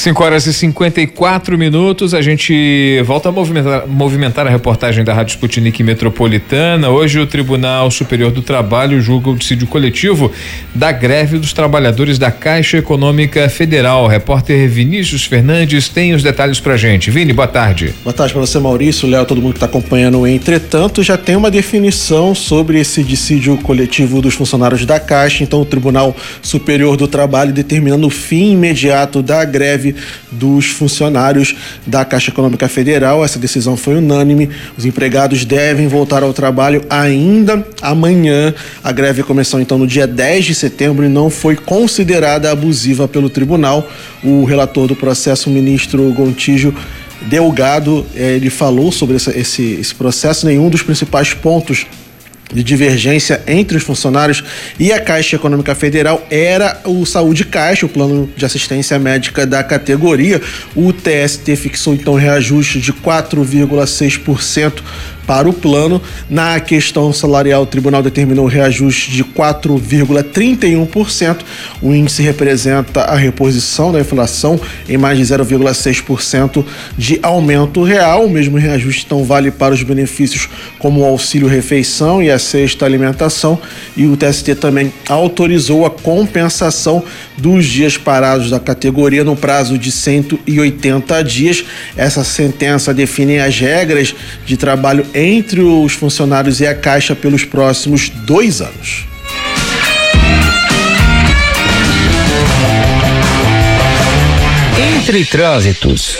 5h54, a gente volta a movimentar a reportagem da Rádio Sputnik Metropolitana. Hoje o Tribunal Superior do Trabalho julga o dissídio coletivo da greve dos trabalhadores da Caixa Econômica Federal. O repórter Vinícius Fernandes tem os detalhes pra gente. Vini, boa tarde. Boa tarde para você, Maurício, Léo, todo mundo que está acompanhando. Entretanto, já tem uma definição sobre esse dissídio coletivo dos funcionários da Caixa. Então, o Tribunal Superior do Trabalho determinando o fim imediato da greve dos funcionários da Caixa Econômica Federal. Essa decisão foi unânime. Os empregados devem voltar ao trabalho ainda amanhã. A greve começou então no dia 10 de setembro e não foi considerada abusiva pelo tribunal. O relator do processo, o ministro Gontijo Delgado, ele falou sobre esse processo. Nenhum dos principais pontos de divergência entre os funcionários e a Caixa Econômica Federal era o Saúde Caixa, o plano de assistência médica da categoria. O TST fixou então reajuste de 4,6% para o plano. Na questão salarial, o tribunal determinou reajuste de 4,31%. O índice representa a reposição da inflação em mais de 0,6% de aumento real. O mesmo reajuste então vale para os benefícios como o auxílio refeição e a cesta alimentação, e o TST também autorizou a compensação dos dias parados da categoria no prazo de 180 dias. Essa sentença define as regras de trabalho entre os funcionários e a Caixa pelos próximos 2 anos. Entre trânsitos.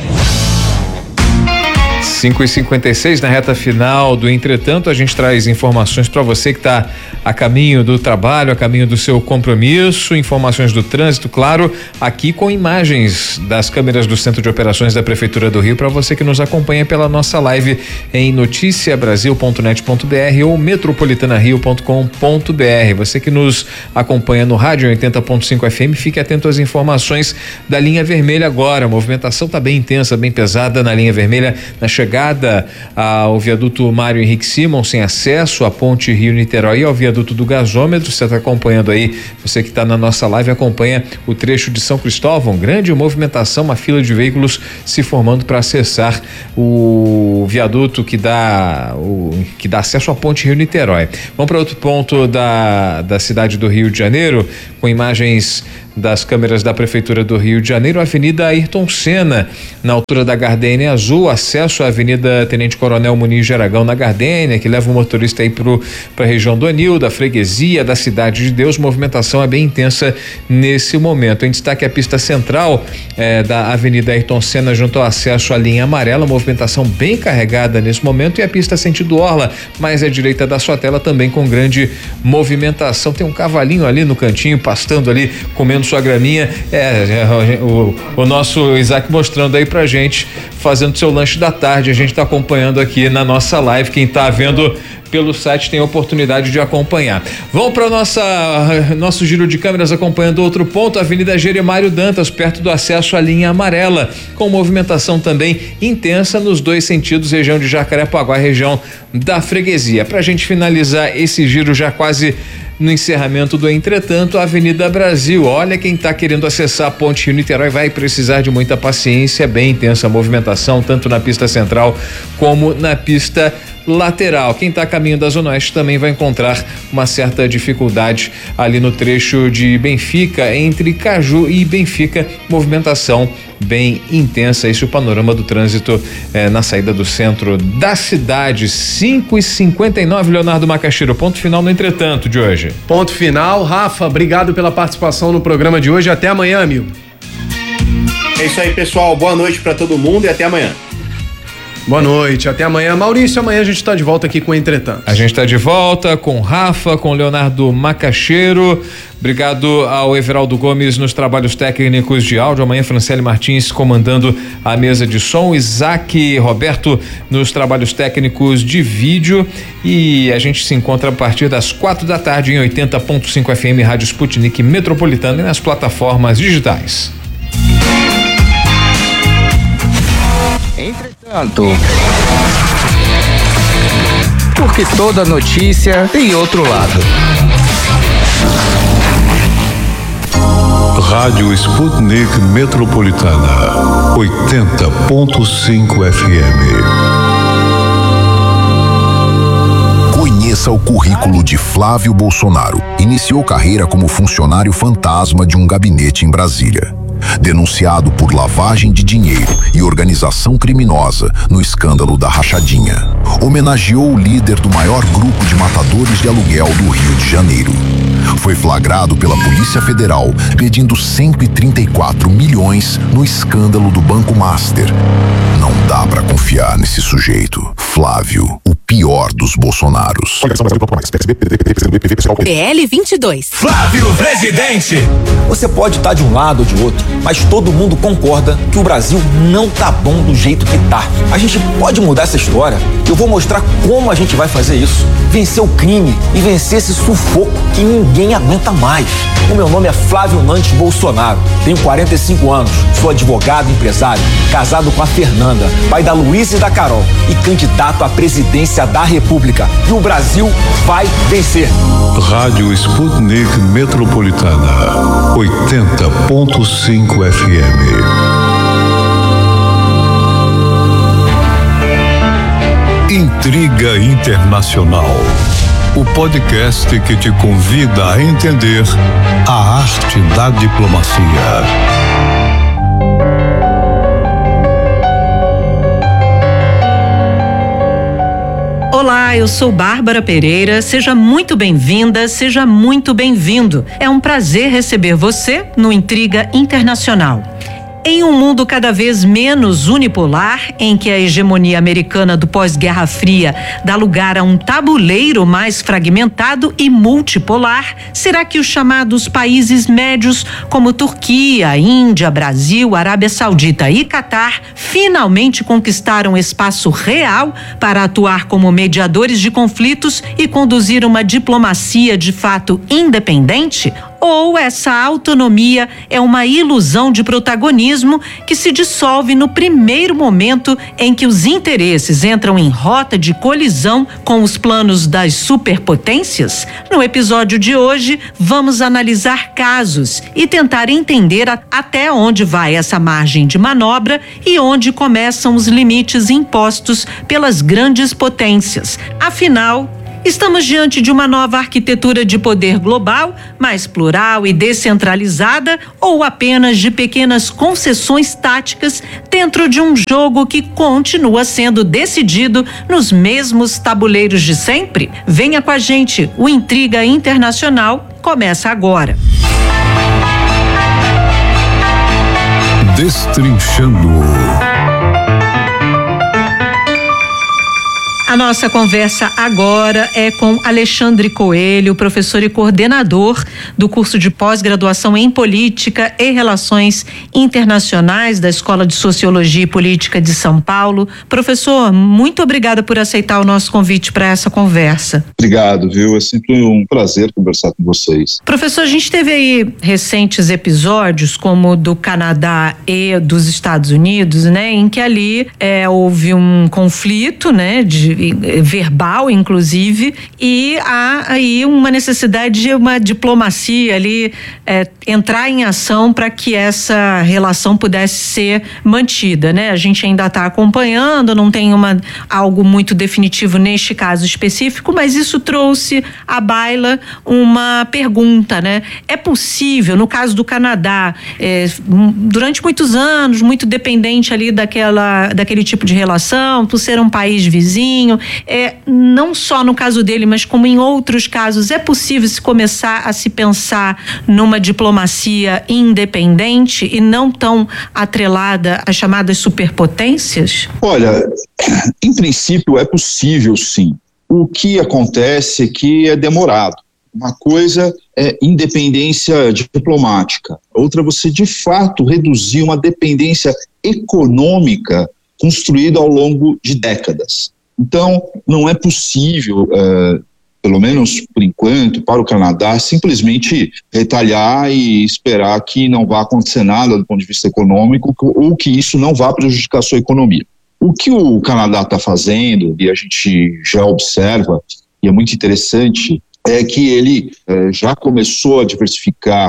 5h56 na reta final do Entretanto, a gente traz informações para você que está a caminho do trabalho, a caminho do seu compromisso, informações do trânsito, claro, aqui com imagens das câmeras do Centro de Operações da Prefeitura do Rio, para você que nos acompanha pela nossa live em noticiabrasil.net.br ou metropolitanario.com.br. Você que nos acompanha no rádio 80.5 FM, fique atento às informações da linha vermelha agora. A movimentação está bem intensa, bem pesada na linha vermelha, na chegada ao viaduto Mário Henrique Simon, sem acesso à ponte Rio-Niterói e ao viaduto do gasômetro. Você está acompanhando aí, você que está na nossa live acompanha o trecho de São Cristóvão, grande movimentação, uma fila de veículos se formando para acessar o viaduto que dá acesso à ponte Rio-Niterói. Vamos para outro ponto da cidade do Rio de Janeiro, com imagens das câmeras da Prefeitura do Rio de Janeiro. Avenida Ayrton Senna, na altura da Gardênia Azul, acesso à Avenida Tenente Coronel Muniz de Aragão na Gardênia, que leva o motorista aí para a região do Anil, da Freguesia, da Cidade de Deus. Movimentação é bem intensa nesse momento. Em destaque a pista central da Avenida Ayrton Senna, junto ao acesso à linha amarela, movimentação bem carregada nesse momento, e a pista sentido Orla, mais à direita da sua tela, também com grande movimentação. Tem um cavalinho ali no cantinho, pastando ali, comendo sua graminha. O nosso Isaac mostrando aí pra gente, fazendo seu lanche da tarde. A gente tá acompanhando aqui na nossa live. Quem tá vendo pelo site tem a oportunidade de acompanhar. Vamos para nosso giro de câmeras acompanhando outro ponto, Avenida Jeremário Dantas, perto do acesso à linha amarela, com movimentação também intensa nos dois sentidos, região de Jacarepaguá, região da Freguesia. Pra gente finalizar esse giro já quase no encerramento do Entretanto, a Avenida Brasil. Olha, quem está querendo acessar a ponte Rio-Niterói vai precisar de muita paciência, bem intensa a movimentação, tanto na pista central como na pista lateral. Quem está a caminho da Zona Oeste também vai encontrar uma certa dificuldade ali no trecho de Benfica, entre Caju e Benfica, movimentação bem intensa. Esse é o panorama do trânsito na saída do centro da cidade. 5h59, Leonardo Macaxeiro. Ponto final no Entretanto de hoje. Ponto final. Rafa, obrigado pela participação no programa de hoje. Até amanhã, amigo. É isso aí, pessoal. Boa noite para todo mundo e até amanhã. Boa noite, até amanhã. Maurício, amanhã a gente está de volta aqui com o Entretanto. A gente está de volta com Rafa, com Leonardo Macaxeiro. Obrigado ao Everaldo Gomes nos trabalhos técnicos de áudio. Amanhã Franciele Martins comandando a mesa de som, Isaac Roberto nos trabalhos técnicos de vídeo, e a gente se encontra a partir das 4 da tarde em 80.5 FM Rádio Sputnik Metropolitana e nas plataformas digitais. Entretanto, porque toda notícia tem outro lado. Rádio Sputnik Metropolitana, 80.5 FM. Conheça o currículo de Flávio Bolsonaro. Iniciou carreira como funcionário fantasma de um gabinete em Brasília. Denunciado por lavagem de dinheiro e organização criminosa no escândalo da Rachadinha. Homenageou o líder do maior grupo de matadores de aluguel do Rio de Janeiro. Foi flagrado pela Polícia Federal pedindo 134 milhões no escândalo do Banco Master. Não dá pra confiar nesse sujeito. Flávio, o pior dos Bolsonaros. PL 22. Flávio Presidente. Você pode estar de um lado ou de outro, mas todo mundo concorda que o Brasil não tá bom do jeito que tá. A gente pode mudar essa história. Eu vou mostrar como a gente vai fazer isso. Vencer o crime e vencer esse sufoco que ninguém aguenta mais. O meu nome é Flávio Nantes Bolsonaro. Tenho 45 anos, sou advogado e empresário, casado com a Fernanda, pai da Luísa e da Carol e candidato à presidência da República. E o Brasil vai vencer. Rádio Sputnik Metropolitana, 80.5 FM. Intriga Internacional, o podcast que te convida a entender a arte da diplomacia. Olá, eu sou Bárbara Pereira, seja muito bem-vinda, seja muito bem-vindo. É um prazer receber você no Intriga Internacional. Em um mundo cada vez menos unipolar, em que a hegemonia americana do pós-Guerra Fria dá lugar a um tabuleiro mais fragmentado e multipolar, será que os chamados países médios, como Turquia, Índia, Brasil, Arábia Saudita e Catar, finalmente conquistaram espaço real para atuar como mediadores de conflitos e conduzir uma diplomacia de fato independente? Ou essa autonomia é uma ilusão de protagonismo que se dissolve no primeiro momento em que os interesses entram em rota de colisão com os planos das superpotências? No episódio de hoje, vamos analisar casos e tentar entender até onde vai essa margem de manobra e onde começam os limites impostos pelas grandes potências. Afinal, estamos diante de uma nova arquitetura de poder global, mais plural e descentralizada, ou apenas de pequenas concessões táticas dentro de um jogo que continua sendo decidido nos mesmos tabuleiros de sempre? Venha com a gente, o Intriga Internacional começa agora. Destrinchando. A nossa conversa agora é com Alexandre Coelho, professor e coordenador do curso de pós-graduação em Política e Relações Internacionais da Escola de Sociologia e Política de São Paulo. Professor, muito obrigada por aceitar o nosso convite para essa conversa. Obrigado, viu? É sempre um prazer conversar com vocês. Professor, a gente teve aí recentes episódios, como o do Canadá e dos Estados Unidos, né, em que ali houve um conflito, né, verbal, inclusive, e há aí uma necessidade de uma diplomacia ali entrar em ação para que essa relação pudesse ser mantida, né? A gente ainda está acompanhando, não tem algo muito definitivo neste caso específico, mas isso trouxe à baila uma pergunta, né? É possível, no caso do Canadá, durante muitos anos, muito dependente ali daquele tipo de relação, por ser um país vizinho, não só no caso dele, mas como em outros casos, é possível se começar a se pensar numa diplomacia independente e não tão atrelada às chamadas superpotências? Olha, em princípio é possível, sim. O que acontece é que é demorado. Uma coisa é independência diplomática, outra você de fato reduzir uma dependência econômica construída ao longo de décadas. Então, não é possível, pelo menos por enquanto, para o Canadá, simplesmente retalhar e esperar que não vá acontecer nada do ponto de vista econômico ou que isso não vá prejudicar a sua economia. O que o Canadá está fazendo, e a gente já observa, e é muito interessante, é que ele já começou a diversificar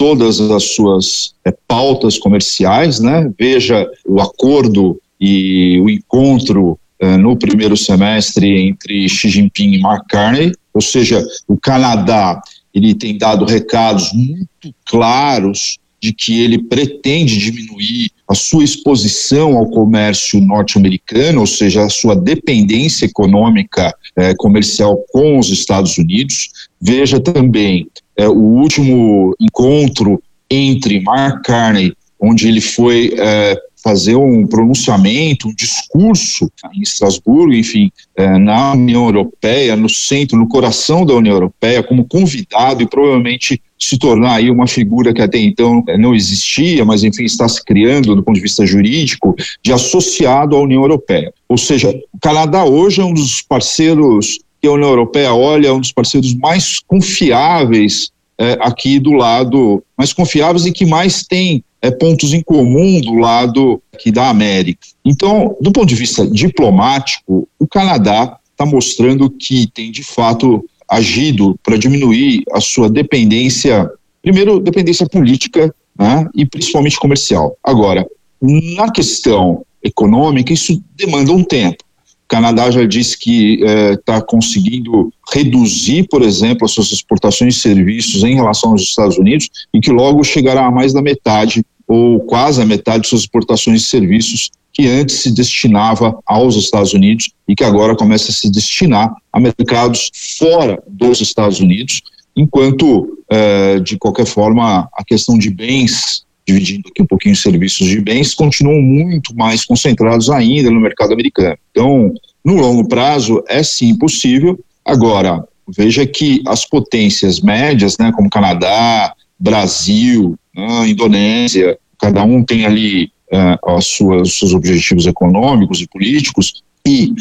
todas as suas pautas comerciais, né? Veja o acordo e o encontro no primeiro semestre entre Xi Jinping e Mark Carney, ou seja, o Canadá ele tem dado recados muito claros de que ele pretende diminuir a sua exposição ao comércio norte-americano, ou seja, a sua dependência econômica comercial com os Estados Unidos. Veja também o último encontro entre Mark Carney, onde ele foi fazer um pronunciamento, um discurso em Estrasburgo, enfim, na União Europeia, no centro, no coração da União Europeia, como convidado e provavelmente se tornar aí uma figura que até então não existia, mas enfim está se criando do ponto de vista jurídico, de associado à União Europeia. Ou seja, o Canadá hoje é um dos parceiros que a União Europeia olha, é um dos parceiros mais confiáveis aqui do lado, mais confiáveis e que mais tem pontos em comum do lado aqui da América. Então, do ponto de vista diplomático, o Canadá está mostrando que tem de fato agido para diminuir a sua dependência, primeiro dependência política, né, e principalmente comercial. Agora, na questão econômica, isso demanda um tempo. O Canadá já disse que está conseguindo reduzir, por exemplo, as suas exportações de serviços em relação aos Estados Unidos e que logo chegará a mais da metade ou quase a metade de suas exportações de serviços que antes se destinava aos Estados Unidos e que agora começa a se destinar a mercados fora dos Estados Unidos, enquanto, de qualquer forma, a questão de bens, dividindo aqui um pouquinho os serviços de bens, continuam muito mais concentrados ainda no mercado americano. Então, no longo prazo, é sim possível. Agora, veja que as potências médias, né, como Canadá, Brasil, Indonésia, cada um tem ali os seus objetivos econômicos e políticos e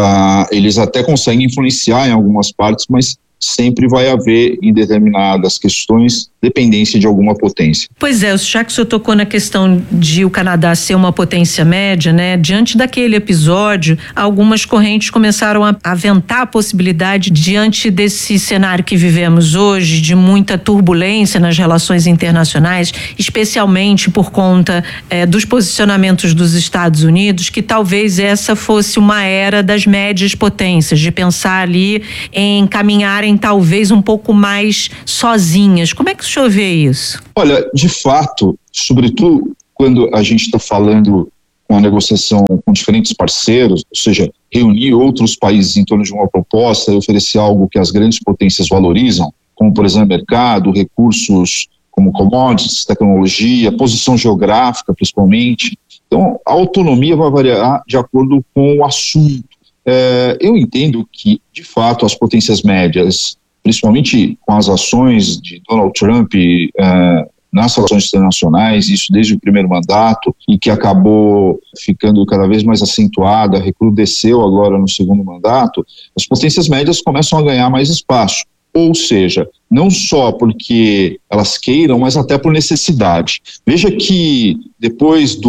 eles até conseguem influenciar em algumas partes, mas sempre vai haver em determinadas questões dependência de alguma potência. Pois é, já que o senhor tocou na questão de o Canadá ser uma potência média, né? Diante daquele episódio, algumas correntes começaram a aventar a possibilidade, diante desse cenário que vivemos hoje, de muita turbulência nas relações internacionais, especialmente por conta dos posicionamentos dos Estados Unidos, que talvez essa fosse uma era das médias potências, de pensar ali em caminharem talvez um pouco mais sozinhas. Como é que o senhor vê isso? Olha, de fato, sobretudo quando a gente está falando com a negociação com diferentes parceiros, ou seja, reunir outros países em torno de uma proposta e oferecer algo que as grandes potências valorizam, como, por exemplo, mercado, recursos como commodities, tecnologia, posição geográfica, principalmente. Então, a autonomia vai variar de acordo com o assunto. Eu entendo que, de fato, as potências médias, principalmente com as ações de Donald Trump nas relações internacionais, isso desde o primeiro mandato, e que acabou ficando cada vez mais acentuada, recrudesceu agora no segundo mandato, as potências médias começam a ganhar mais espaço. Ou seja, não só porque elas queiram, mas até por necessidade. Veja que depois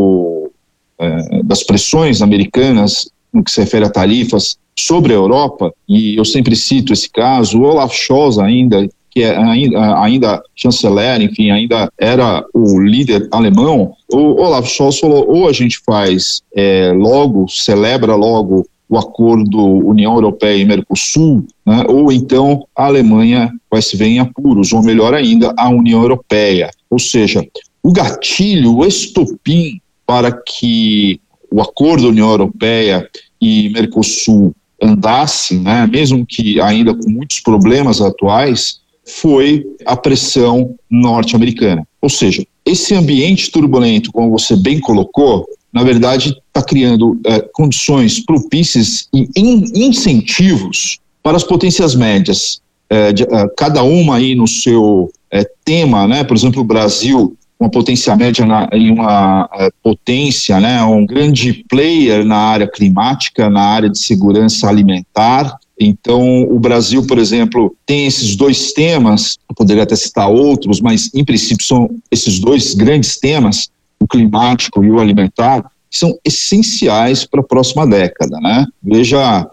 das pressões americanas no que se refere a tarifas sobre a Europa, e eu sempre cito esse caso, o Olaf Scholz que é ainda chanceler, enfim, ainda era o líder alemão, o Olaf Scholz falou, ou a gente faz celebra logo o acordo União Europeia e Mercosul, né, ou então a Alemanha vai se ver em apuros, ou melhor ainda, a União Europeia. Ou seja, o gatilho, o estopim para que o acordo União Europeia e Mercosul andasse, né, mesmo que ainda com muitos problemas atuais, foi a pressão norte-americana. Ou seja, esse ambiente turbulento, como você bem colocou, na verdade está criando condições propícias e incentivos para as potências médias, cada uma aí no seu tema, né? Por exemplo, o Brasil, uma potência média em uma potência, né, um grande player na área climática, na área de segurança alimentar. Então, o Brasil, por exemplo, tem esses dois temas, eu poderia até citar outros, mas em princípio são esses dois grandes temas, o climático e o alimentar, que são essenciais para a próxima década, né? Veja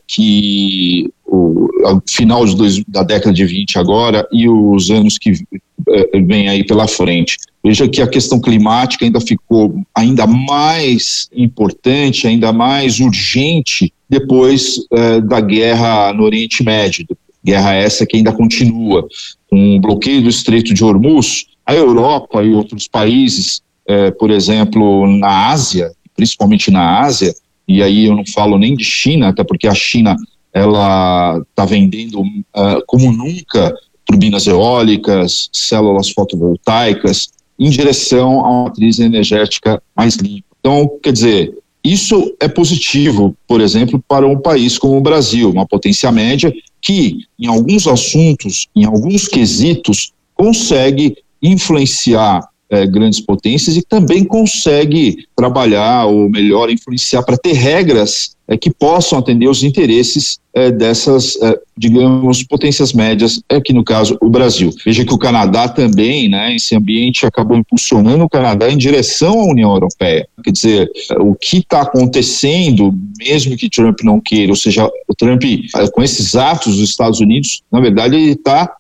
que o final da década de 20 agora e os anos que vem aí pela frente. Veja que a questão climática ainda ficou ainda mais importante, ainda mais urgente depois da guerra no Oriente Médio. Guerra essa que ainda continua. Com o bloqueio do Estreito de Hormuz, a Europa e outros países, por exemplo, na Ásia, principalmente na Ásia, e aí eu não falo nem de China, até porque a China ela está vendendo como nunca turbinas eólicas, células fotovoltaicas, em direção a uma matriz energética mais limpa. Então, quer dizer, isso é positivo, por exemplo, para um país como o Brasil, uma potência média que, em alguns assuntos, em alguns quesitos, consegue influenciar grandes potências e também consegue trabalhar, ou melhor, influenciar para ter regras que possam atender os interesses dessas, digamos, potências médias, aqui no caso o Brasil. Veja que o Canadá também, né, esse ambiente acabou impulsionando o Canadá em direção à União Europeia. Quer dizer, o que está acontecendo, mesmo que Trump não queira, ou seja, o Trump, com esses atos dos Estados Unidos, na verdade ele está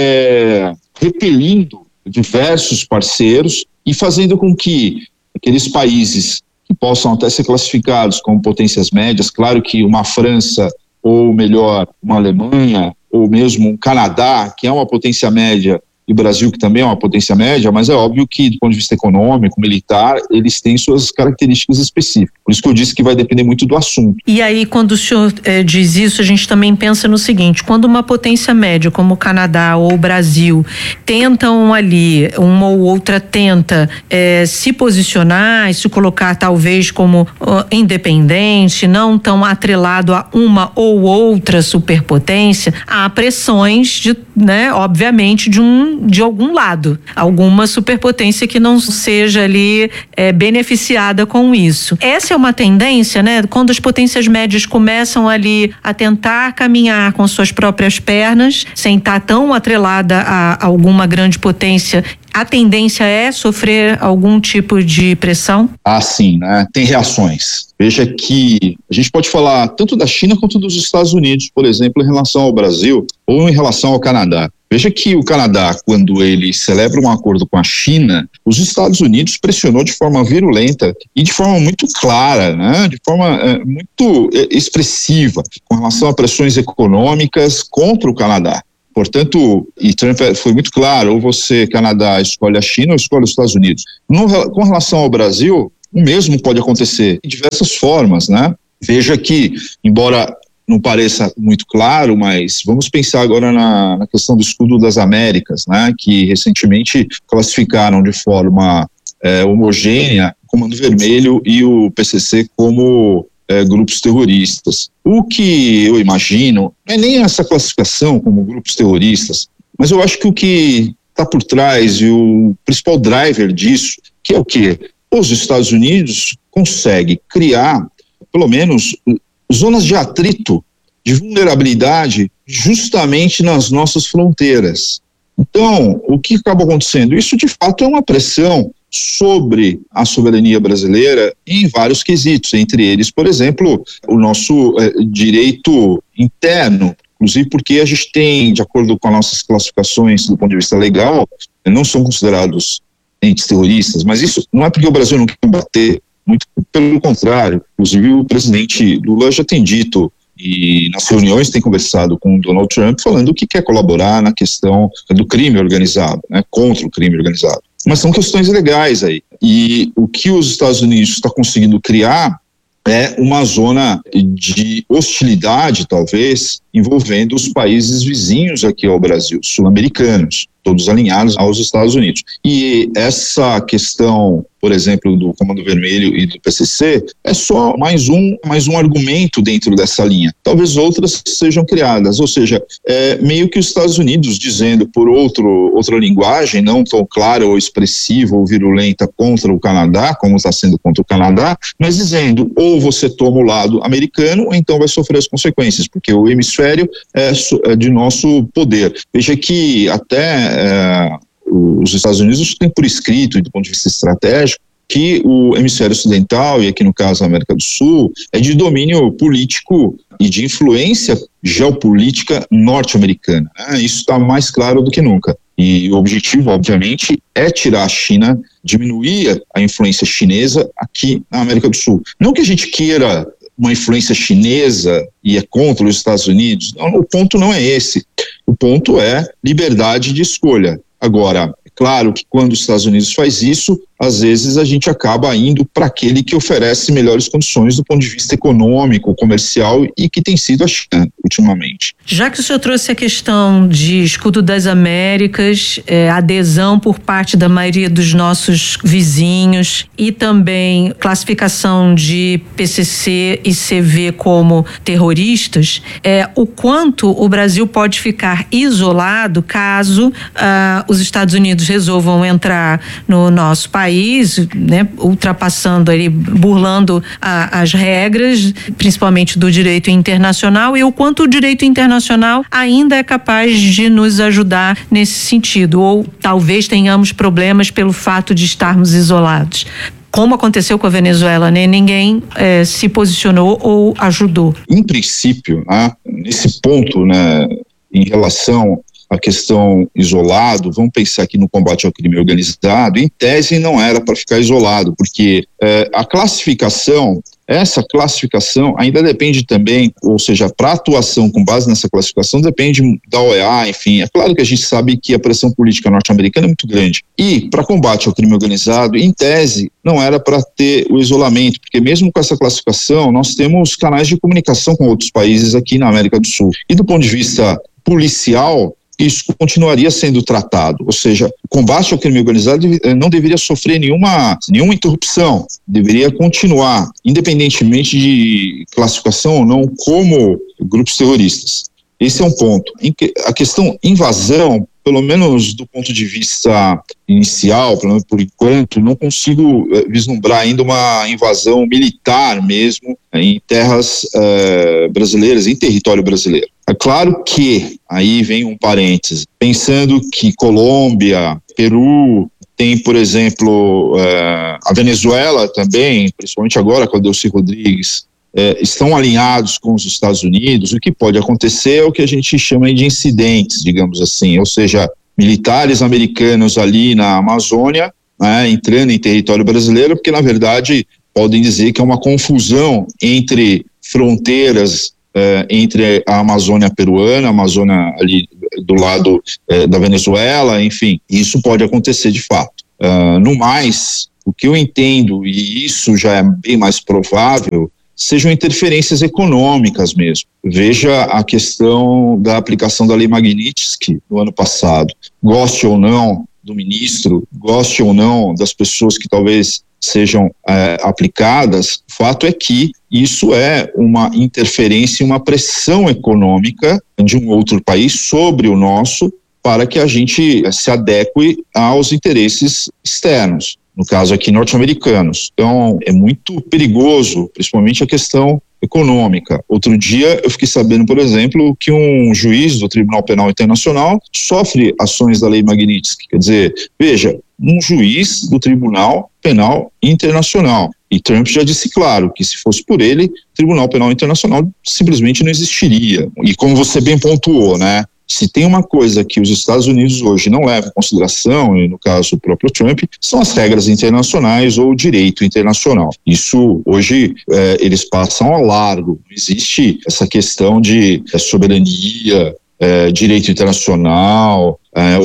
repelindo diversos parceiros e fazendo com que aqueles países que possam até ser classificados como potências médias, claro que uma França, ou melhor, uma Alemanha, ou mesmo um Canadá, que é uma potência média, e o Brasil, que também é uma potência média, mas é óbvio que, do ponto de vista econômico, militar, eles têm suas características específicas. Por isso que eu disse que vai depender muito do assunto. E aí, quando o senhor diz isso, a gente também pensa no seguinte: quando uma potência média, como o Canadá ou o Brasil, tentam ali, uma ou outra tenta se posicionar e se colocar talvez como independente, não tão atrelado a uma ou outra superpotência, há pressões, obviamente, de algum lado, alguma superpotência que não seja ali beneficiada com isso. Essa é uma tendência, né? Quando as potências médias começam ali a tentar caminhar com suas próprias pernas, sem estar tão atrelada a alguma grande potência, a tendência é sofrer algum tipo de pressão? Sim, né? Tem reações. Veja que a gente pode falar tanto da China quanto dos Estados Unidos, por exemplo, em relação ao Brasil ou em relação ao Canadá. Veja que o Canadá, quando ele celebra um acordo com a China, os Estados Unidos pressionou de forma virulenta e de forma muito clara, né? De forma muito expressiva, com relação a pressões econômicas contra o Canadá. Portanto, e Trump foi muito claro, ou você, Canadá, escolhe a China ou escolhe os Estados Unidos. Com relação ao Brasil, o mesmo pode acontecer de diversas formas, né? Veja que, embora não pareça muito claro, mas vamos pensar agora na questão do Escudo das Américas, né? Que recentemente classificaram de forma homogênea o Comando Vermelho e o PCC como grupos terroristas. O que eu imagino não é nem essa classificação como grupos terroristas, mas eu acho que o que está por trás e o principal driver disso, que é o quê? Os Estados Unidos conseguem criar, pelo menos, zonas de atrito, de vulnerabilidade, justamente nas nossas fronteiras. Então, o que acaba acontecendo? Isso, de fato, é uma pressão sobre a soberania brasileira em vários quesitos, entre eles, por exemplo, o nosso direito interno, inclusive porque a gente tem, de acordo com as nossas classificações do ponto de vista legal, não são considerados entes terroristas, mas isso não é porque o Brasil não quer combater, muito pelo contrário. Inclusive o presidente Lula já tem dito, e nas reuniões tem conversado com o Donald Trump, falando que quer colaborar na questão do crime organizado, né, contra o crime organizado. Mas são questões legais aí. E o que os Estados Unidos estão conseguindo criar é uma zona de hostilidade, talvez, envolvendo os países vizinhos aqui ao Brasil, sul-americanos, todos alinhados aos Estados Unidos. E essa questão, por exemplo, do Comando Vermelho e do PCC, é só mais um argumento dentro dessa linha. Talvez outras sejam criadas, ou seja, meio que os Estados Unidos dizendo por outra linguagem, não tão clara ou expressiva ou virulenta contra o Canadá, como está sendo contra o Canadá, mas dizendo ou você toma o lado americano ou então vai sofrer as consequências, porque o hemisfério é de nosso poder. Veja que até os Estados Unidos têm por escrito, do ponto de vista estratégico, que o hemisfério ocidental, e aqui no caso a América do Sul, é de domínio político e de influência geopolítica norte-americana. Isso está mais claro do que nunca. E o objetivo, obviamente, é tirar a China, diminuir a influência chinesa aqui na América do Sul. Não que a gente queira uma influência chinesa e é contra os Estados Unidos. Não, o ponto não é esse. O ponto é liberdade de escolha. Agora, é claro que quando os Estados Unidos faz isso, às vezes a gente acaba indo para aquele que oferece melhores condições do ponto de vista econômico, comercial e que tem sido a China ultimamente. Já que o senhor trouxe a questão de escudo das Américas, adesão por parte da maioria dos nossos vizinhos e também classificação de PCC e CV como terroristas, o quanto o Brasil pode ficar isolado caso os Estados Unidos resolvam entrar no nosso país, né, ultrapassando ali, burlando as regras, principalmente do direito internacional, e o quanto o direito internacional ainda é capaz de nos ajudar nesse sentido, ou talvez tenhamos problemas pelo fato de estarmos isolados. Como aconteceu com a Venezuela, né? Ninguém se posicionou ou ajudou. Em princípio, nesse ponto, né, em relação a questão isolado, vamos pensar aqui no combate ao crime organizado, em tese não era para ficar isolado, porque essa classificação ainda depende também, ou seja, para atuação com base nessa classificação depende da OEA, enfim, é claro que a gente sabe que a pressão política norte-americana é muito grande. E para combate ao crime organizado, em tese, não era para ter o isolamento, porque mesmo com essa classificação, nós temos canais de comunicação com outros países aqui na América do Sul. E do ponto de vista policial, isso continuaria sendo tratado, ou seja, o combate ao crime organizado não deveria sofrer nenhuma interrupção, deveria continuar, independentemente de classificação ou não, como grupos terroristas. Esse é um ponto. A questão invasão, pelo menos do ponto de vista inicial, pelo menos por enquanto, não consigo vislumbrar ainda uma invasão militar mesmo em terras brasileiras, em território brasileiro. É claro que, aí vem um parêntese, pensando que Colômbia, Peru, tem, por exemplo, a Venezuela também, principalmente agora com a Delcy Rodrigues, estão alinhados com os Estados Unidos, o que pode acontecer é o que a gente chama de incidentes, digamos assim, ou seja, militares americanos ali na Amazônia, entrando em território brasileiro, porque na verdade podem dizer que é uma confusão entre fronteiras, entre a Amazônia peruana, a Amazônia ali do lado da Venezuela, enfim, isso pode acontecer de fato. No mais, o que eu entendo, e isso já é bem mais provável, sejam interferências econômicas mesmo. Veja a questão da aplicação da Lei Magnitsky no ano passado. Goste ou não do ministro, goste ou não das pessoas que talvez sejam aplicadas, o fato é que isso é uma interferência e uma pressão econômica de um outro país sobre o nosso para que a gente se adeque aos interesses externos, no caso aqui norte-americanos. Então é muito perigoso, principalmente a questão econômica. Outro dia eu fiquei sabendo, por exemplo, que um juiz do Tribunal Penal Internacional sofre ações da Lei Magnitsky. Quer dizer, veja, um juiz do Tribunal Penal Internacional. E Trump já disse claro que se fosse por ele, o Tribunal Penal Internacional simplesmente não existiria. E como você bem pontuou, né? Se tem uma coisa que os Estados Unidos hoje não levam em consideração, e no caso o próprio Trump, são as regras internacionais ou o direito internacional. Isso hoje eles passam ao largo. Não existe essa questão de soberania, direito internacional,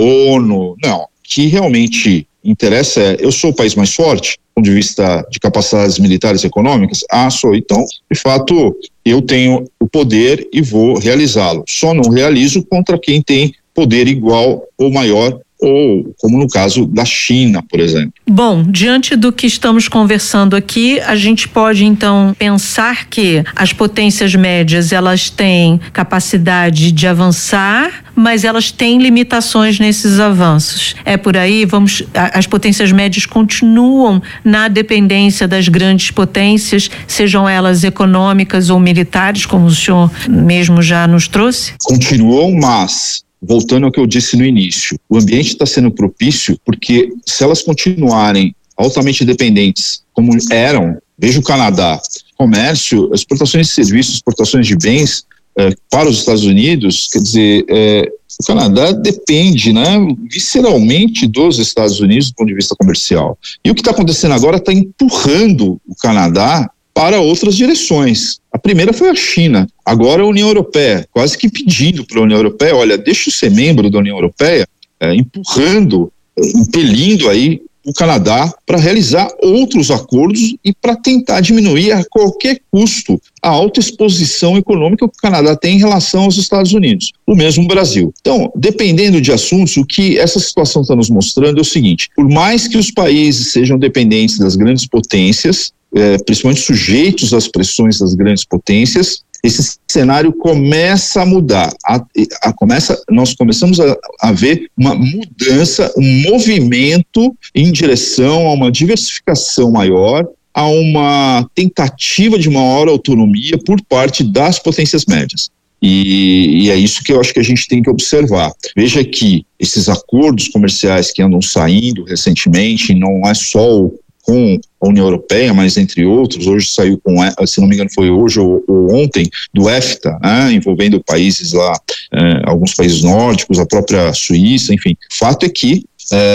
ONU. Não. O que realmente interessa eu sou o país mais forte, do ponto de vista de capacidades militares e econômicas? Sou. Então, de fato, eu tenho o poder e vou realizá-lo. Só não realizo contra quem tem poder igual ou maior, ou como no caso da China, por exemplo. Bom, diante do que estamos conversando aqui, a gente pode então pensar que as potências médias, elas têm capacidade de avançar, mas elas têm limitações nesses avanços. É por aí, as potências médias continuam na dependência das grandes potências, sejam elas econômicas ou militares, como o senhor mesmo já nos trouxe? Continuam, mas voltando ao que eu disse no início, o ambiente está sendo propício porque se elas continuarem altamente dependentes como eram, veja o Canadá, comércio, exportações de serviços, exportações de bens para os Estados Unidos, quer dizer, o Canadá depende, né, visceralmente dos Estados Unidos do ponto de vista comercial. E o que está acontecendo agora está empurrando o Canadá para outras direções. A primeira foi a China, agora a União Europeia, quase que pedindo para a União Europeia, olha, deixa eu ser membro da União Europeia, empurrando, impelindo aí o Canadá para realizar outros acordos e para tentar diminuir a qualquer custo a alta exposição econômica que o Canadá tem em relação aos Estados Unidos, o mesmo Brasil. Então, dependendo de assuntos, o que essa situação está nos mostrando é o seguinte: por mais que os países sejam dependentes das grandes potências, principalmente sujeitos às pressões das grandes potências, esse cenário começa a mudar. Nós começamos a ver uma mudança, um movimento em direção a uma diversificação maior, a uma tentativa de maior autonomia por parte das potências médias. E é isso que eu acho que a gente tem que observar. Veja que esses acordos comerciais que andam saindo recentemente, não é só com a União Europeia, mas entre outros, hoje saiu com, se não me engano foi hoje ou ontem, do EFTA, envolvendo países lá, alguns países nórdicos, a própria Suíça, enfim. O fato é que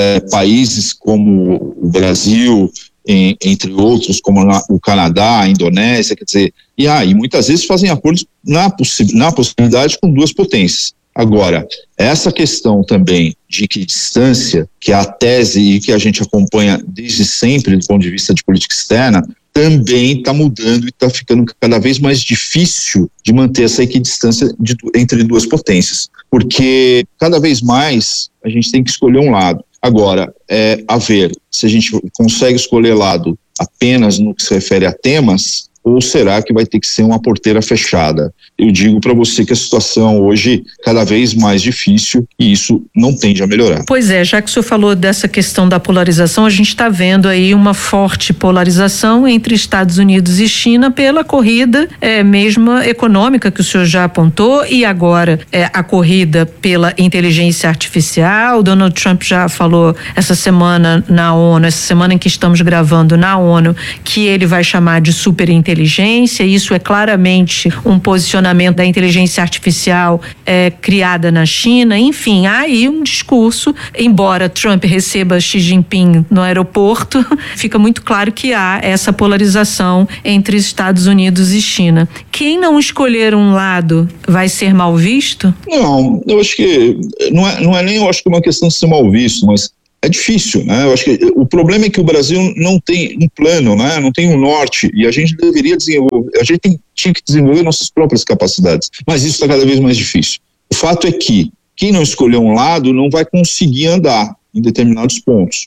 países como o Brasil, entre outros, como o Canadá, a Indonésia, quer dizer, e muitas vezes fazem acordos na possibilidade com duas potências. Agora, essa questão também de que distância, que é a tese e que a gente acompanha desde sempre do ponto de vista de política externa, também está mudando e está ficando cada vez mais difícil de manter essa equidistância entre duas potências, porque cada vez mais a gente tem que escolher um lado. Agora, a ver se a gente consegue escolher lado apenas no que se refere a temas, ou será que vai ter que ser uma porteira fechada? Eu digo para você que a situação hoje é cada vez mais difícil e isso não tende a melhorar. Pois é, já que o senhor falou dessa questão da polarização, a gente está vendo aí uma forte polarização entre Estados Unidos e China pela corrida mesmo econômica que o senhor já apontou, e agora a corrida pela inteligência artificial. O Donald Trump já falou essa semana na ONU, essa semana em que estamos gravando na ONU, que ele vai chamar de superinteligência. Isso é claramente um posicionamento da inteligência artificial criada na China. Enfim, há aí um discurso, embora Trump receba Xi Jinping no aeroporto, fica muito claro que há essa polarização entre Estados Unidos e China. Quem não escolher um lado vai ser mal visto? Não, eu acho que não é nem eu acho que uma questão de ser mal visto, mas é difícil, né? Eu acho que o problema é que o Brasil não tem um plano, né? Não tem um norte, e a gente deveria desenvolver, tinha que desenvolver nossas próprias capacidades, mas isso está cada vez mais difícil. O fato é que quem não escolher um lado não vai conseguir andar em determinados pontos.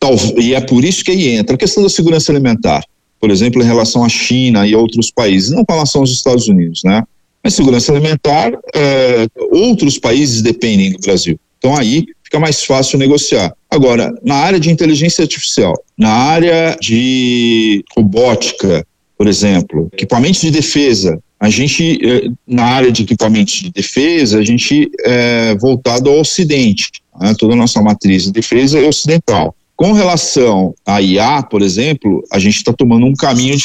E é por isso que aí entra a questão da segurança alimentar, por exemplo, em relação à China e a outros países, não com relação aos Estados Unidos, né? Mas segurança alimentar, outros países dependem do Brasil. Então aí fica mais fácil negociar. Agora, na área de inteligência artificial, na área de robótica, por exemplo, equipamentos de defesa, a gente, na área de equipamentos de defesa, a gente é voltado ao Ocidente, né? Toda a nossa matriz de defesa é ocidental. Com relação à IA, por exemplo, a gente está tomando um caminho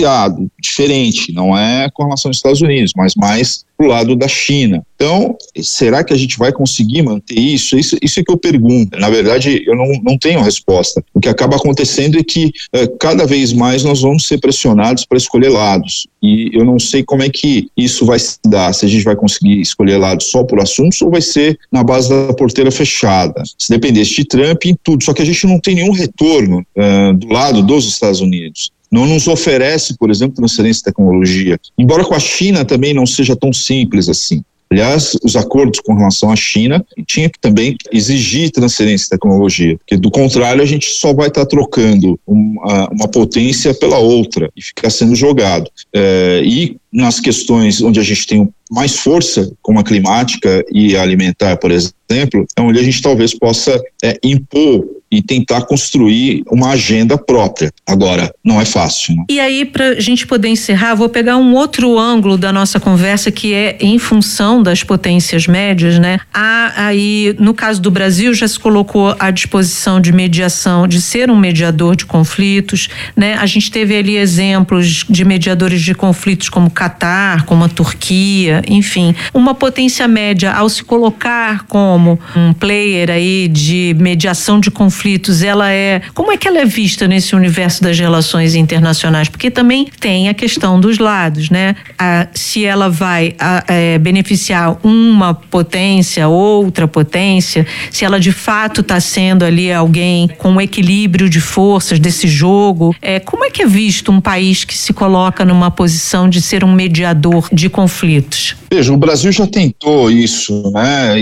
diferente, não é com relação aos Estados Unidos, mas mais pro lado da China. Então, será que a gente vai conseguir manter isso? Isso é que eu pergunto. Na verdade, eu não tenho resposta. O que acaba acontecendo é que cada vez mais nós vamos ser pressionados para escolher lados. E eu não sei como é que isso vai se dar, se a gente vai conseguir escolher lados só por assuntos ou vai ser na base da porteira fechada. Se dependesse de Trump, em tudo. Só que a gente não tem nenhum retorno do lado dos Estados Unidos. Não nos oferece, por exemplo, transferência de tecnologia. Embora com a China também não seja tão simples assim. Aliás, os acordos com relação à China tinha que também exigir transferência de tecnologia, porque do contrário a gente só vai estar trocando uma potência pela outra e ficar sendo jogado. E nas questões onde a gente tem mais força, como a climática e a alimentar, por exemplo, é onde a gente talvez possa impor e tentar construir uma agenda própria. Agora, não é fácil, né? E aí, para a gente poder encerrar, vou pegar um outro ângulo da nossa conversa, que é em função das potências médias, né? Aí, no caso do Brasil, já se colocou à disposição de mediação, de ser um mediador de conflitos, né? A gente teve ali exemplos de mediadores de conflitos como Catar, como a Turquia, enfim, uma potência média, ao se colocar como um player aí de mediação de conflitos, como é que ela é vista nesse universo das relações internacionais? Porque também tem a questão dos lados, né? Se ela vai beneficiar uma potência, outra potência, se ela de fato está sendo ali alguém com um equilíbrio de forças desse jogo, como é que é visto um país que se coloca numa posição de ser um mediador de conflitos? Veja, o Brasil já tentou isso, né?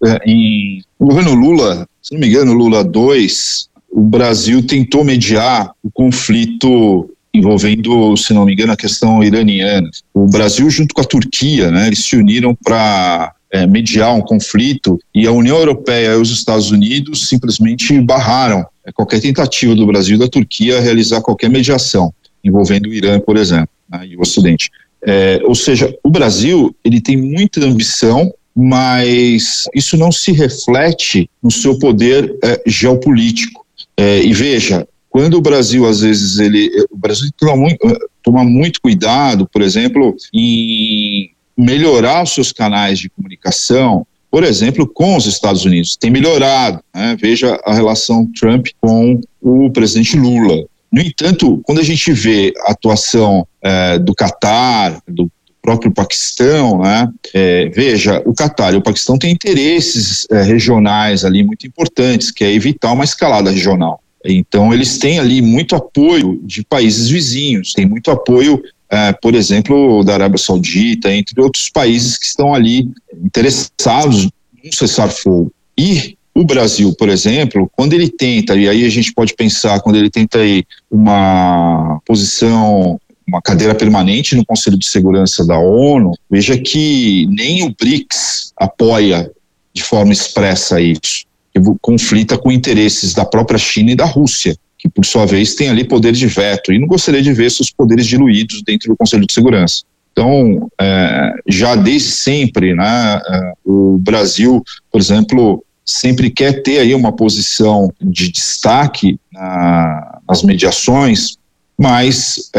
No governo Lula, se não me engano, Lula 2, o Brasil tentou mediar o conflito envolvendo, se não me engano, a questão iraniana. O Brasil, junto com a Turquia, né? Eles se uniram para mediar um conflito, e a União Europeia e os Estados Unidos simplesmente barraram qualquer tentativa do Brasil e da Turquia a realizar qualquer mediação envolvendo o Irã, por exemplo, né, e o Ocidente. Ou seja, o Brasil, ele tem muita ambição, mas isso não se reflete no seu poder geopolítico. E veja, quando o Brasil, às vezes, o Brasil toma muito cuidado, por exemplo, em melhorar os seus canais de comunicação, por exemplo, com os Estados Unidos. Tem melhorado, né? Veja a relação Trump com o presidente Lula. No entanto, quando a gente vê a atuação do Catar, do próprio Paquistão, né? Veja, o Catar e o Paquistão têm interesses regionais ali muito importantes, que é evitar uma escalada regional. Então, eles têm ali muito apoio de países vizinhos, tem muito apoio, por exemplo, da Arábia Saudita, entre outros países que estão ali interessados em cessar-fogo. E o Brasil, por exemplo, quando ele tenta, e aí a gente pode pensar, quando ele tenta aí uma posição, uma cadeira permanente no Conselho de Segurança da ONU, veja que nem o BRICS apoia de forma expressa isso, que conflita com interesses da própria China e da Rússia, que por sua vez tem ali poder de veto, e não gostaria de ver seus poderes diluídos dentro do Conselho de Segurança. Então, já desde sempre, né, o Brasil, por exemplo, sempre quer ter aí uma posição de destaque nas mediações, mas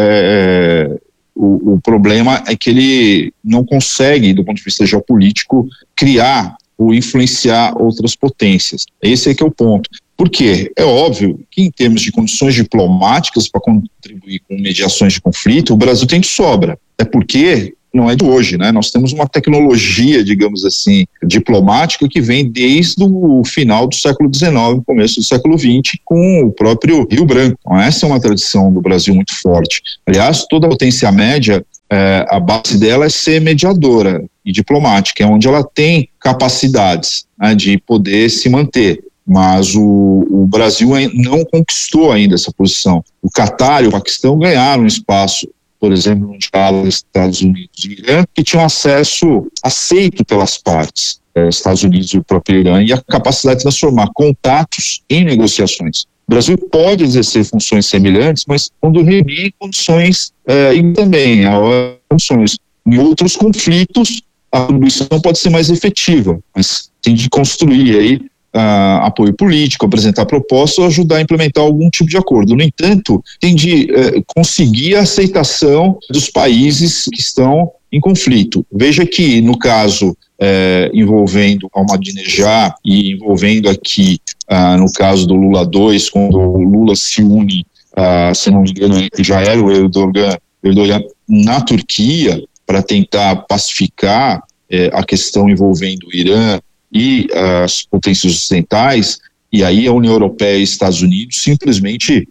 o problema é que ele não consegue, do ponto de vista geopolítico, criar ou influenciar outras potências. Esse é que é o ponto. Por quê? É óbvio que em termos de condições diplomáticas para contribuir com mediações de conflito, o Brasil tem de sobra. É porque não é de hoje, né? Nós temos uma tecnologia, digamos assim, diplomática que vem desde o final do século XIX, começo do século XX, com o próprio Rio Branco. Então, essa é uma tradição do Brasil muito forte. Aliás, toda a potência média, a base dela é ser mediadora e diplomática, é onde ela tem capacidades, né, de poder se manter. Mas o Brasil não conquistou ainda essa posição. O Catar e o Paquistão ganharam espaço, por exemplo, no diálogo dos Estados Unidos e Irã, que tinham acesso aceito pelas partes, Estados Unidos e o próprio Irã, e a capacidade de transformar contatos em negociações. O Brasil pode exercer funções semelhantes, mas quando reunir condições e também condições em outros conflitos, a contribuição pode ser mais efetiva, mas tem de construir aí apoio político, apresentar propostas ou ajudar a implementar algum tipo de acordo. No entanto, tem de conseguir a aceitação dos países que estão em conflito. Veja que no caso envolvendo Ahmadinejad e envolvendo aqui no caso do Lula 2, quando o Lula se une, se não me engano, já era o Erdogan na Turquia para tentar pacificar a questão envolvendo o Irã e as potências ocidentais, e aí a União Europeia e Estados Unidos simplesmente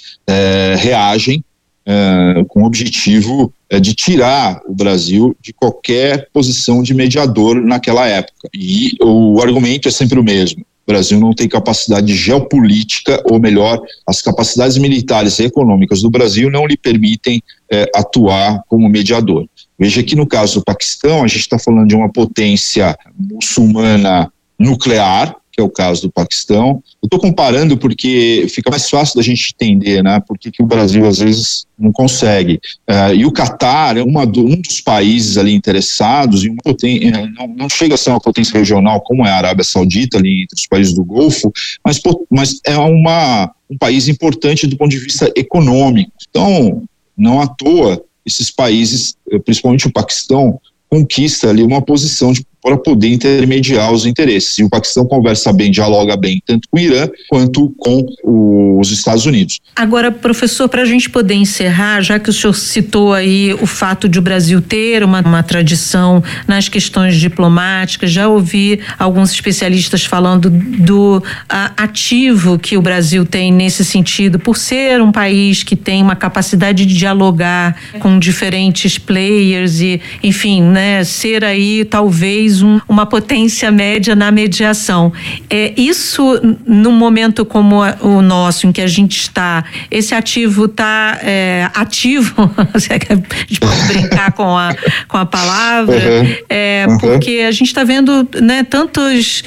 reagem com o objetivo de tirar o Brasil de qualquer posição de mediador naquela época. E o argumento é sempre o mesmo: o Brasil não tem capacidade geopolítica, ou melhor, as capacidades militares e econômicas do Brasil não lhe permitem atuar como mediador. Veja que no caso do Paquistão, a gente está falando de uma potência muçulmana nuclear, que é o caso do Paquistão. Eu estou comparando porque fica mais fácil da gente entender, né, por que o Brasil às vezes não consegue. E o Catar é um dos países ali interessados, e não chega a ser uma potência regional como é a Arábia Saudita, ali entre os países do Golfo, mas é um país importante do ponto de vista econômico. Então, não à toa, esses países, principalmente o Paquistão, conquista ali uma posição para poder intermediar os interesses. E o Paquistão conversa bem, dialoga bem, tanto com o Irã quanto com os Estados Unidos. Agora, professor, para a gente poder encerrar, já que o senhor citou aí o fato de o Brasil ter uma tradição nas questões diplomáticas, já ouvi alguns especialistas falando do ativo que o Brasil tem nesse sentido, por ser um país que tem uma capacidade de dialogar com diferentes players e, enfim, né, ser aí talvez uma potência média na mediação. Isso, num momento como o nosso, em que a gente está, esse ativo está ativo, a gente pode brincar com a palavra, porque a gente está vendo, né, tantos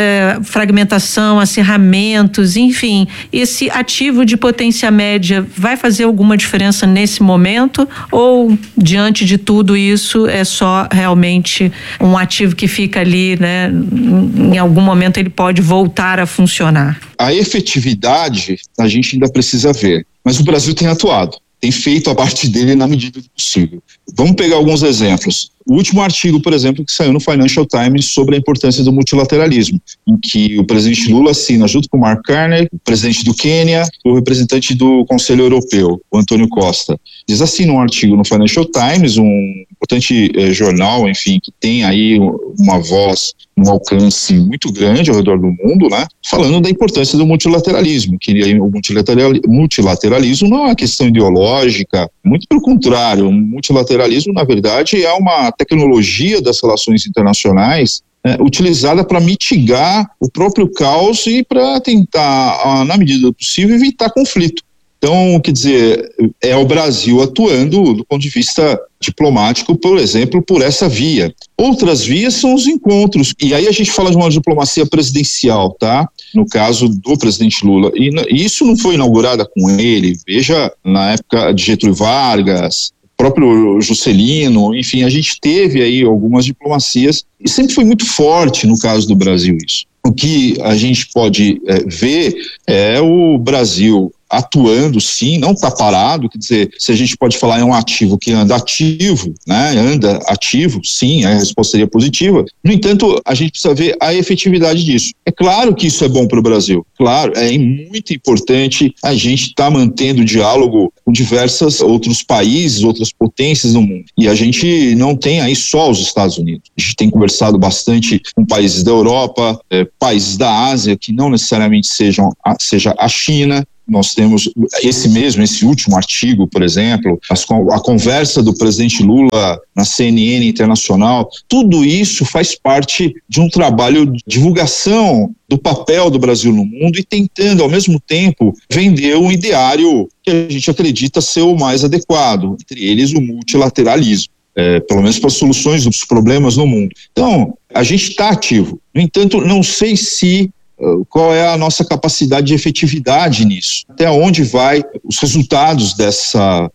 fragmentação, acirramentos, enfim, esse ativo de potência média vai fazer alguma diferença nesse momento, ou diante de tudo isso é só realmente um ativo que fica ali, né? Em algum momento ele pode voltar a funcionar? A efetividade a gente ainda precisa ver, mas o Brasil tem atuado, tem feito a parte dele na medida do possível. Vamos pegar alguns exemplos. O último artigo, por exemplo, que saiu no Financial Times sobre a importância do multilateralismo, em que o presidente Lula assina, junto com o Mark Carney, o presidente do Quênia, o representante do Conselho Europeu, o Antônio Costa. Eles assinam um artigo no Financial Times, um importante jornal, enfim, que tem aí uma voz, um alcance muito grande ao redor do mundo, né? Falando da importância do multilateralismo, que o multilateralismo não é uma questão ideológica, muito pelo contrário, o multilateralismo, na verdade, é uma tecnologia das relações internacionais utilizada para mitigar o próprio caos e para tentar, na medida do possível, evitar conflito. Então, quer dizer, é o Brasil atuando do ponto de vista diplomático, por exemplo, por essa via. Outras vias são os encontros, e aí a gente fala de uma diplomacia presidencial, tá? No caso do presidente Lula, e isso não foi inaugurada com ele, veja, na época de Getúlio Vargas, próprio Juscelino, enfim, a gente teve aí algumas diplomacias, e sempre foi muito forte no caso do Brasil isso. O que a gente pode ver é o Brasil atuando, sim, não está parado, quer dizer, se a gente pode falar em um ativo que anda ativo, né, anda ativo, sim, a resposta seria positiva. No entanto, a gente precisa ver a efetividade disso. É claro que isso é bom para o Brasil, claro, é muito importante a gente estar mantendo diálogo com diversos outros países, outras potências no mundo. E a gente não tem aí só os Estados Unidos. A gente tem conversado bastante com países da Europa, países da Ásia, que não necessariamente seja a China. Nós temos esse último artigo, por exemplo, a conversa do presidente Lula na CNN Internacional, tudo isso faz parte de um trabalho de divulgação do papel do Brasil no mundo e tentando, ao mesmo tempo, vender um ideário que a gente acredita ser o mais adequado, entre eles o multilateralismo. Pelo menos para as soluções dos problemas no mundo. Então, a gente está ativo. No entanto, não sei qual é a nossa capacidade de efetividade nisso, até onde vai os resultados dessa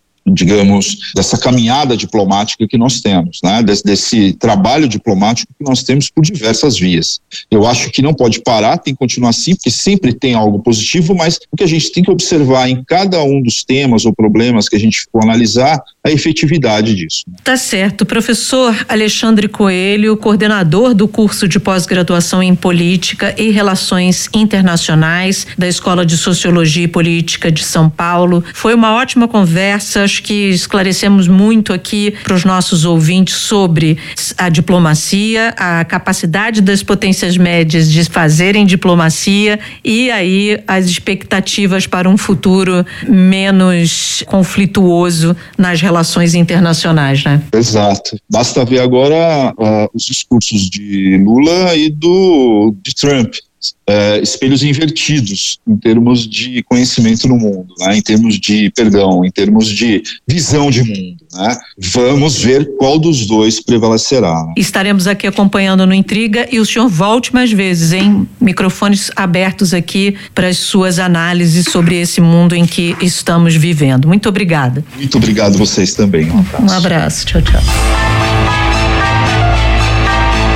caminhada diplomática que nós temos, né? Desse trabalho diplomático que nós temos por diversas vias. Eu acho que não pode parar, tem que continuar assim, porque sempre tem algo positivo, mas o que a gente tem que observar em cada um dos temas ou problemas que a gente for analisar, a efetividade disso. Tá certo. Professor Alexandre Coelho, coordenador do curso de pós-graduação em Política e Relações Internacionais da Escola de Sociologia e Política de São Paulo. Foi uma ótima conversa, acho que esclarecemos muito aqui para os nossos ouvintes sobre a diplomacia, a capacidade das potências médias de fazerem diplomacia e aí as expectativas para um futuro menos conflituoso nas relações internacionais, né? Exato. Basta ver agora os discursos de Lula e de Trump. Espelhos invertidos em termos de conhecimento no mundo, né? em termos de visão de mundo. Né? Vamos ver qual dos dois prevalecerá. Né? Estaremos aqui acompanhando no Intriga e o senhor volte mais vezes, hein? Microfones abertos aqui para as suas análises sobre esse mundo em que estamos vivendo. Muito obrigada. Muito obrigado vocês também. Um abraço. Tchau, tchau.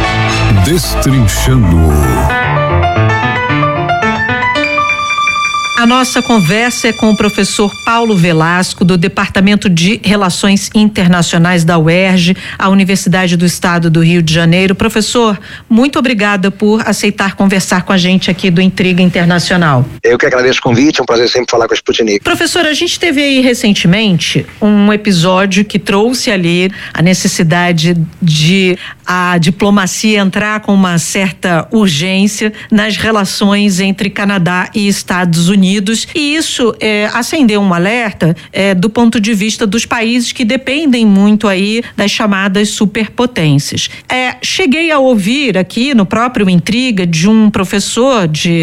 Destrinchando. A nossa conversa é com o professor Paulo Velasco, do Departamento de Relações Internacionais da UERJ, a Universidade do Estado do Rio de Janeiro. Professor, muito obrigada por aceitar conversar com a gente aqui do Intriga Internacional. Eu que agradeço o convite, é um prazer sempre falar com a Sputnik. Professor, a gente teve aí recentemente um episódio que trouxe ali a necessidade de a diplomacia entrar com uma certa urgência nas relações entre Canadá e Estados Unidos. E isso acendeu um alerta do ponto de vista dos países que dependem muito aí das chamadas superpotências. Cheguei a ouvir aqui no próprio Intriga de um professor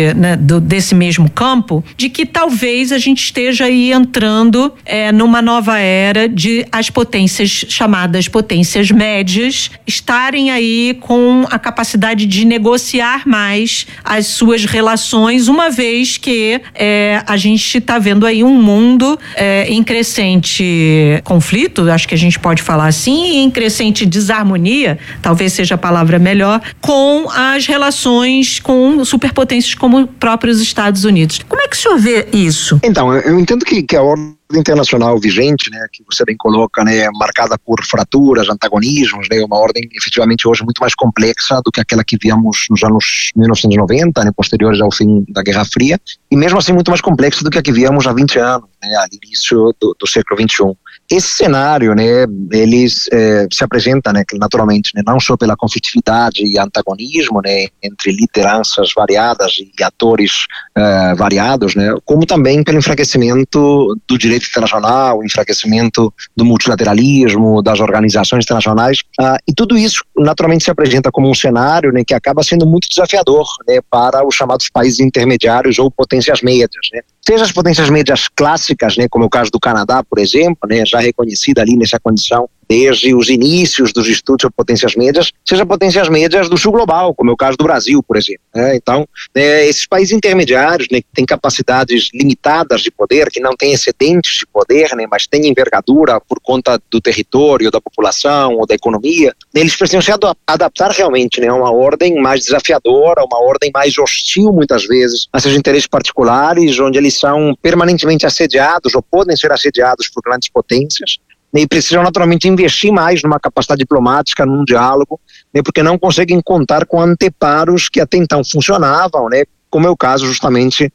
desse mesmo campo, de que talvez a gente esteja aí entrando numa nova era de as potências chamadas potências médias estarem aí com a capacidade de negociar mais as suas relações, uma vez que a gente está vendo aí um mundo em crescente conflito, acho que a gente pode falar assim, e em crescente desarmonia, talvez seja a palavra melhor, com as relações com superpotências como os próprios Estados Unidos. Como é que o senhor vê isso? Então, eu entendo que a ordem internacional vigente, né, que você bem coloca, né, marcada por fraturas, antagonismos, né, uma ordem efetivamente hoje muito mais complexa do que aquela que víamos nos anos 1990, né, posteriores ao fim da Guerra Fria, e mesmo assim muito mais complexa do que a que víamos há 20 anos, né, ao início do século XXI. Esse cenário, né, ele se apresenta, né, naturalmente, né, não só pela conflitividade e antagonismo, né, entre lideranças variadas e atores variados, né, como também pelo enfraquecimento do direito internacional, enfraquecimento do multilateralismo, das organizações internacionais, e tudo isso naturalmente se apresenta como um cenário, né, que acaba sendo muito desafiador, né, para os chamados países intermediários ou potências médias, né. Seja as potências médias clássicas, né, como é o caso do Canadá, por exemplo, né, já reconhecida ali nessa condição desde os inícios dos estudos sobre potências médias, seja potências médias do sul global, como é o caso do Brasil, por exemplo. Né? Então, esses países intermediários, né, que têm capacidades limitadas de poder, que não têm excedentes de poder, né, mas têm envergadura por conta do território, da população ou da economia, né, eles precisam se adaptar realmente, né, a uma ordem mais desafiadora, a uma ordem mais hostil, muitas vezes, a seus interesses particulares, onde eles são permanentemente assediados ou podem ser assediados por grandes potências, e precisam naturalmente investir mais numa capacidade diplomática, num diálogo, né, porque não conseguem contar com anteparos que até então funcionavam, né, como é o caso justamente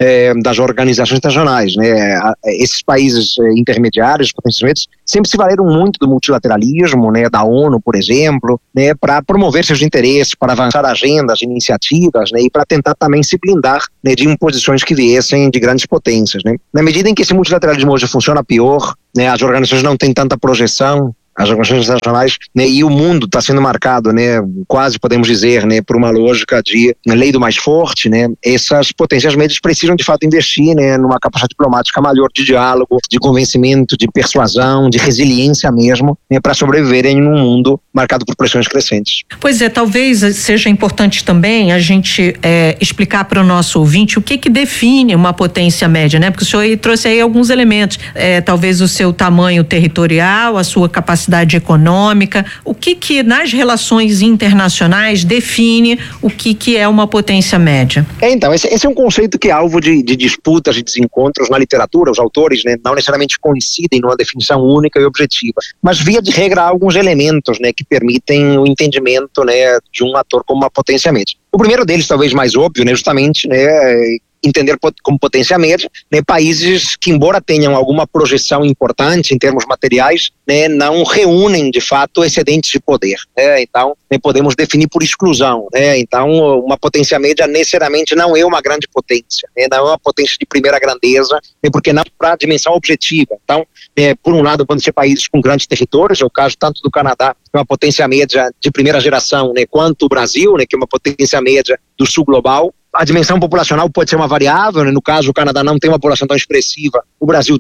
das organizações internacionais. Né. Esses países intermediários, potências médias, sempre se valeram muito do multilateralismo, né, da ONU, por exemplo, né, para promover seus interesses, para avançar agendas, iniciativas, né, e para tentar também se blindar, né, de imposições que viessem de grandes potências. Né. Na medida em que esse multilateralismo hoje funciona pior, né, as organizações não têm tanta projeção, as organizações internacionais, né, e o mundo está sendo marcado, né, quase podemos dizer, né, por uma lógica de lei do mais forte, né, essas potências médias precisam de fato investir, né, numa capacidade diplomática maior de diálogo, de convencimento, de persuasão, de resiliência mesmo, né, para sobreviverem num mundo marcado por pressões crescentes. Pois é, talvez seja importante também a gente explicar para o nosso ouvinte o que define uma potência média, né, porque o senhor trouxe aí alguns elementos, talvez o seu tamanho territorial, a sua capacidade econômica, o que nas relações internacionais define o que é uma potência média? Então, esse é um conceito que é alvo de disputas e desencontros na literatura. Os autores, né, não necessariamente coincidem numa definição única e objetiva, mas via de regra há alguns elementos, né, que permitem o entendimento, né, de um ator como uma potência média. O primeiro deles, talvez mais óbvio, né, justamente, né, entender como potência média, né, países que, embora tenham alguma projeção importante em termos materiais, né, não reúnem de fato excedentes de poder. Né? Então, né, podemos definir por exclusão. Né? Então, uma potência média necessariamente não é uma grande potência, né? Não é uma potência de primeira grandeza, né, porque não para a dimensão objetiva. Então, por um lado, podem ser países com grandes territórios, é o caso tanto do Canadá, que é uma potência média de primeira geração, né, quanto o Brasil, né, que é uma potência média do sul global. A dimensão populacional pode ser uma variável, né? No caso o Canadá não tem uma população tão expressiva, o Brasil tem,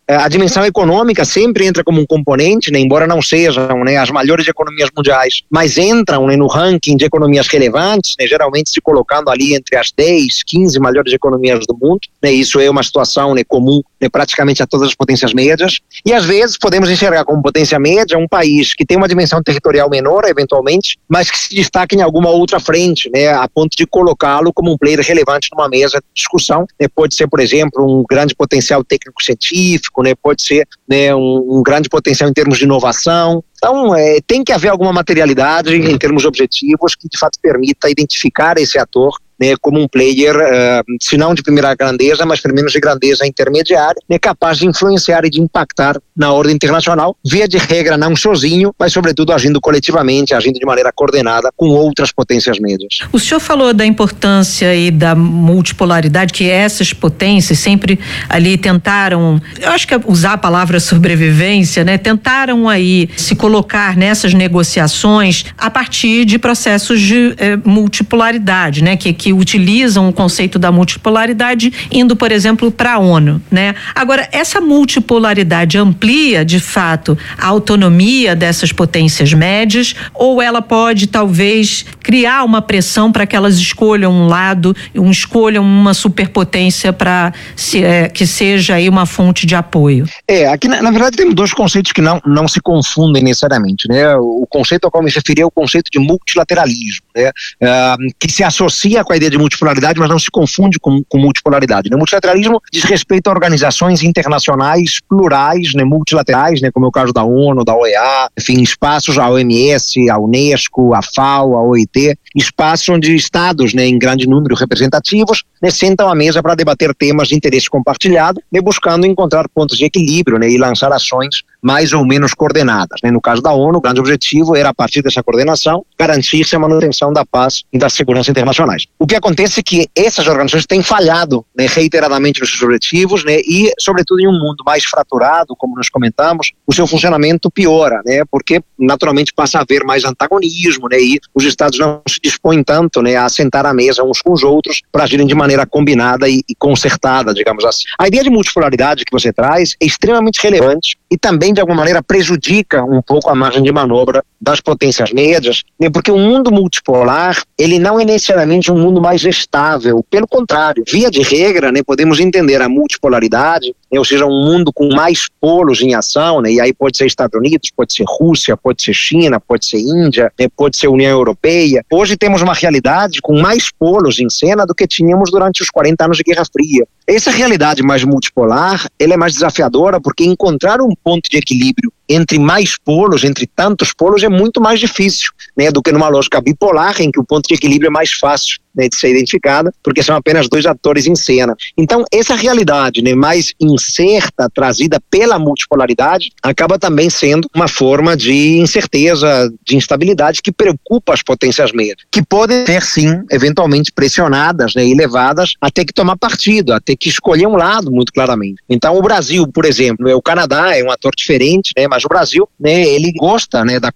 A dimensão econômica sempre entra como um componente, né, embora não sejam, né, as maiores economias mundiais, mas entram, né, no ranking de economias relevantes, né, geralmente se colocando ali entre as 10, 15 maiores economias do mundo, né, isso é uma situação, né, comum, né, praticamente a todas as potências médias, e às vezes podemos enxergar como potência média um país que tem uma dimensão territorial menor, eventualmente, mas que se destaca em alguma outra frente, né, a ponto de colocá-lo como um player relevante numa mesa de discussão, né, pode ser, por exemplo, um grande potencial técnico-científico, né, pode ser, né, um grande potencial em termos de inovação. Então, tem que haver alguma materialidade em termos objetivos que de fato permita identificar esse ator, né, como um player, se não de primeira grandeza, mas pelo menos de grandeza intermediária, né, capaz de influenciar e de impactar na ordem internacional, via de regra não sozinho, mas sobretudo agindo coletivamente, agindo de maneira coordenada com outras potências médias. O senhor falou da importância e da multipolaridade, que essas potências sempre ali tentaram, eu acho que usar a palavra sobrevivência, né, tentaram aí se colocar nessas negociações a partir de processos de multipolaridade, né, que utilizam o conceito da multipolaridade indo, por exemplo, para a ONU, né? Agora, essa multipolaridade amplia, de fato, a autonomia dessas potências médias, ou ela pode, talvez, criar uma pressão para que elas escolham um lado, escolham uma superpotência para que seja aí uma fonte de apoio? Aqui na verdade temos dois conceitos que não se confundem necessariamente, né? O conceito ao qual me referi é o conceito de multilateralismo, né? Que se associa com a ideia de multipolaridade, mas não se confunde com multipolaridade, né? O multilateralismo diz respeito a organizações internacionais plurais, né, multilaterais, né, como é o caso da ONU, da OEA, enfim, espaços, a OMS, a Unesco, a FAO, a OIT, espaços onde estados, né, em grande número representativos, né, sentam à mesa para debater temas de interesse compartilhado, né, buscando encontrar pontos de equilíbrio, né, e lançar ações mais ou menos coordenadas, né? No caso da ONU, o grande objetivo era, a partir dessa coordenação, garantir-se a manutenção da paz e da segurança internacionais. O que acontece é que essas organizações têm falhado, né, reiteradamente nos seus objetivos, né, e, sobretudo, em um mundo mais fraturado, como nós comentamos, o seu funcionamento piora, né, porque, naturalmente, passa a haver mais antagonismo, né, e os Estados não se dispõem tanto, né, a sentar à mesa uns com os outros para agirem de maneira combinada e concertada, digamos assim. A ideia de multipolaridade que você traz é extremamente relevante e também, de alguma maneira, prejudica um pouco a margem de manobra das potências médias, né, porque o mundo multipolar, ele não é necessariamente um mundo mais estável, pelo contrário, via de regra, né, podemos entender a multipolaridade, né, ou seja, um mundo com mais polos em ação, né, e aí pode ser Estados Unidos, pode ser Rússia, pode ser China, pode ser Índia, né, pode ser União Europeia. Hoje temos uma realidade com mais polos em cena do que tínhamos durante os 40 anos de Guerra Fria. Essa realidade mais multipolar, ela é mais desafiadora porque encontrar um ponto de equilíbrio entre mais polos, entre tantos polos, é muito mais difícil, né, do que numa lógica bipolar, em que o ponto de equilíbrio é mais fácil, né, de ser identificado, porque são apenas dois atores em cena. Então, essa realidade, né, mais incerta, trazida pela multipolaridade, acaba também sendo uma forma de incerteza, de instabilidade que preocupa as potências médias, que podem ser, sim, eventualmente pressionadas, né, e levadas a ter que tomar partido, a ter que escolher um lado, muito claramente. Então, o Brasil, por exemplo, o Canadá é um ator diferente, né, mas o Brasil, né, ele gosta, né, da